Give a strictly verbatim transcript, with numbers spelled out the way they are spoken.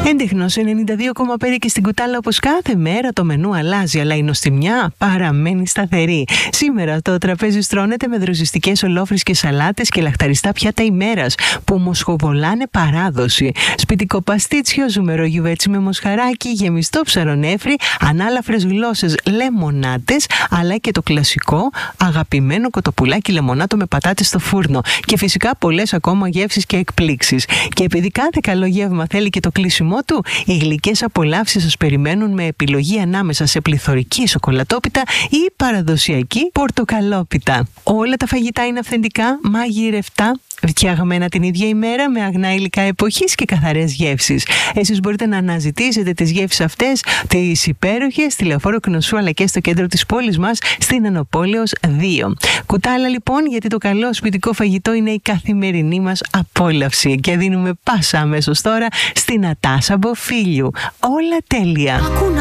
Έντεχνος ενενήντα δύο κόμμα πέντε και στην Κουτάλα, όπως κάθε μέρα το μενού αλλάζει, αλλά η νοστιμιά παραμένει σταθερή. Σήμερα το τραπέζι στρώνεται με δροσιστικές ολόφρυσκες σαλάτες και λαχταριστά πιάτα ημέρας που μοσχοβολάνε παράδοση. Σπιτικό παστίτσιο, ζουμερό γιουβέτσι με μοσχαράκι, γεμιστό ψαρονέφρι, ανάλαφρες γλώσσες λεμονάτες, αλλά και το κλασικό αγαπημένο κοτοπουλάκι λεμονάτο με πατάτες στο φούρνο. Και φυσικά πολλές ακόμα γεύσεις και εκπλήξεις. Και επειδή κάθε καλό γεύμα θέλει και το κλείσιμό του, οι γλυκές απολαύσεις σας περιμένουν με επιλογή ανάμεσα σε πληθωρική σοκολατόπιτα ή παραδοσιακή πορτοκαλόπιτα. Όλα τα φαγητά είναι αυθεντικά, μαγειρευτά, φτιαγμένα την ίδια ημέρα με αγνά υλικά εποχής και καθαρές γεύσεις. Εσείς μπορείτε να αναζητήσετε τις γεύσεις αυτές, τις υπέροχες, στη Λεωφόρο Κνωσού αλλά και στο κέντρο της πόλης μας, στην Ανοπόλεως δύο. Κουτάλα λοιπόν, γιατί το καλό σπιτικό φαγητό είναι η καθημερινή μας απόλαυση. Και δίνουμε πάσα αμέσως τώρα στην Νατάσα Μποφίλιου. Όλα τέλεια!